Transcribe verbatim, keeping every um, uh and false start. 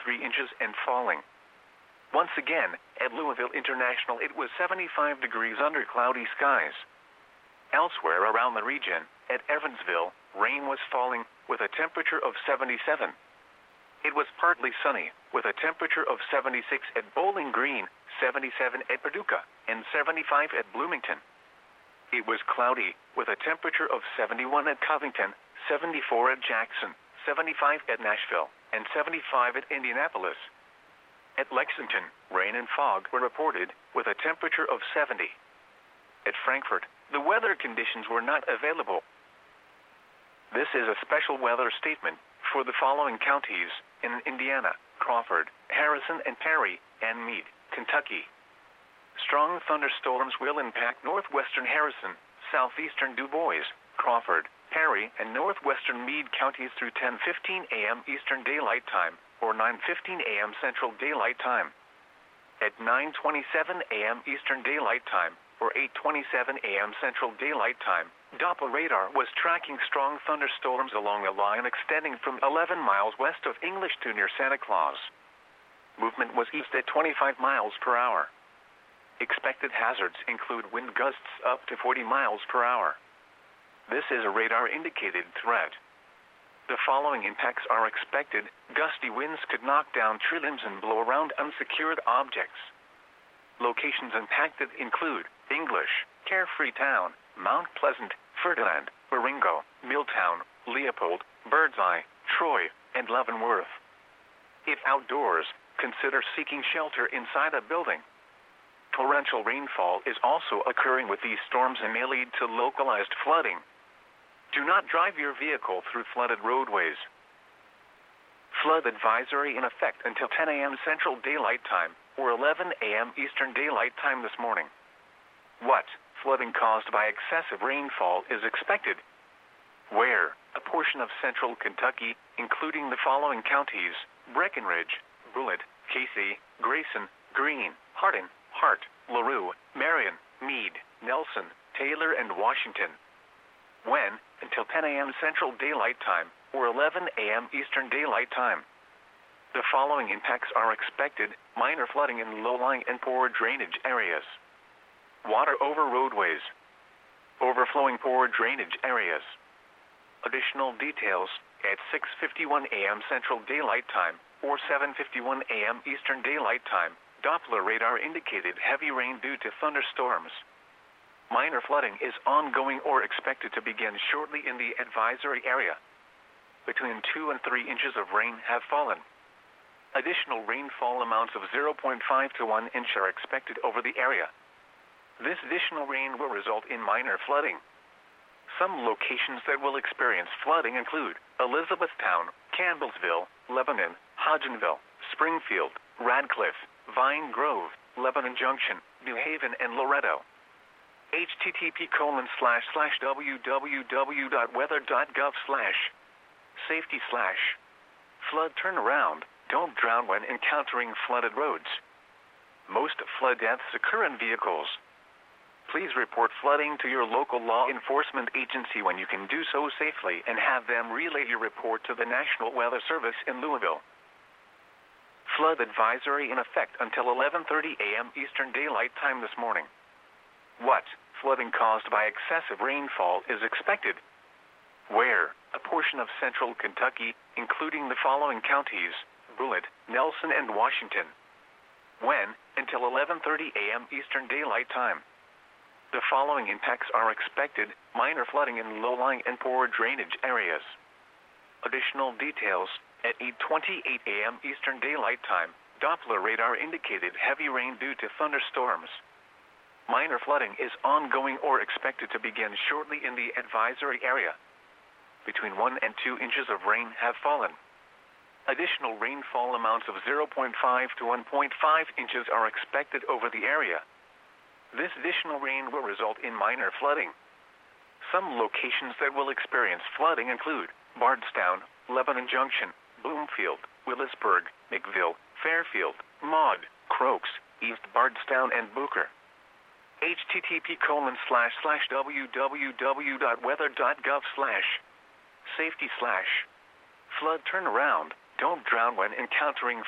three inches and falling. Once again, at Louisville International it was seventy-five degrees under cloudy skies. Elsewhere around the region, at Evansville, rain was falling, with a temperature of seventy-seven. It was partly sunny, with a temperature of seventy-six at Bowling Green, seventy-seven at Paducah, and seventy-five at Bloomington. It was cloudy, with a temperature of seventy-one at Covington, seventy-four at Jackson, seventy-five at Nashville, and seventy-five at Indianapolis. At Lexington, rain and fog were reported, with a temperature of seventy. At Frankfort, the weather conditions were not available. This is a special weather statement for the following counties in Indiana: Crawford, Harrison and Perry, and Meade, Kentucky. Strong thunderstorms will impact northwestern Harrison, southeastern Du Bois, Crawford, Perry, and northwestern Meade counties through ten fifteen a m Eastern Daylight Time or nine fifteen a m Central Daylight Time. At nine twenty-seven a m Eastern Daylight Time or eight twenty-seven a m Central Daylight Time, Doppler radar was tracking strong thunderstorms along a line extending from eleven miles west of English to near Santa Claus. Movement was east at twenty-five miles per hour. Expected hazards include wind gusts up to forty miles per hour. This is a radar-indicated threat. The following impacts are expected. Gusty winds could knock down tree limbs and blow around unsecured objects. Locations impacted include English, Carefree Town, Mount Pleasant, Ferdinand, Baringo, Milltown, Leopold, Birdseye, Troy, and Leavenworth. If outdoors, consider seeking shelter inside a building. Torrential rainfall is also occurring with these storms and may lead to localized flooding. Do not drive your vehicle through flooded roadways. Flood advisory in effect until ten a m Central Daylight Time or eleven a m Eastern Daylight Time this morning. What? Flooding caused by excessive rainfall is expected. Where? A portion of central Kentucky, including the following counties: Breckenridge, Bullitt, Casey, Grayson, Greene, Hardin, Hart, LaRue, Marion, Meade, Nelson, Taylor, and Washington. When? Until ten a m Central Daylight Time or eleven a m Eastern Daylight Time. The following impacts are expected: minor flooding in low-lying and poor drainage areas. Water over roadways. Overflowing poor drainage areas. Additional details at six fifty-one a m Central Daylight Time or seven fifty-one a m Eastern Daylight Time. Doppler radar indicated heavy rain due to thunderstorms. Minor flooding is ongoing or expected to begin shortly in the advisory area. Between two and three inches of rain have fallen. Additional rainfall amounts of zero point five to one inch are expected over the area. This additional rain will result in minor flooding. Some locations that will experience flooding include Elizabethtown, Campbellsville, Lebanon, Hodgenville, Springfield, Radcliffe, Vine Grove, Lebanon Junction, New Haven, and Loretto. H T T P colon slash slash www dot weather dot gov slash safety slash flood turnaround. Don't drown when encountering flooded roads. Most flood deaths occur in vehicles. Please report flooding to your local law enforcement agency when you can do so safely and have them relay your report to the National Weather Service in Louisville. Flood advisory in effect until eleven thirty a m Eastern Daylight Time this morning. What? Flooding caused by excessive rainfall is expected. Where? A portion of central Kentucky, including the following counties: Bullitt, Nelson, and Washington. When? Until eleven thirty a m Eastern Daylight Time. The following impacts are expected: minor flooding in low-lying and poor drainage areas. Additional details at eight twenty-eight a m Eastern Daylight Time. Doppler radar indicated heavy rain due to thunderstorms. Minor flooding is ongoing or expected to begin shortly in the advisory area. Between one and two inches of rain have fallen. Additional rainfall amounts of zero point five to one point five inches are expected over the area. This additional rain will result in minor flooding. Some locations that will experience flooding include Bardstown, Lebanon Junction, Bloomfield, Willisburg, McVille, Fairfield, Maud, Crokes, East Bardstown, and Booker. H T T P colon slash slash www dot weather dot gov slash safety slash flood turnaround. Don't drown when encountering